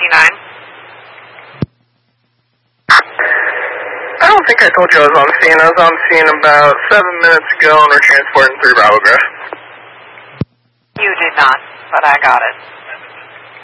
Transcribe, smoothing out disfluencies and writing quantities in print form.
I don't think I told you I was on scene. I was on scene about 7 minutes ago and we're transporting through Bravo Grove. You did not, but I got it.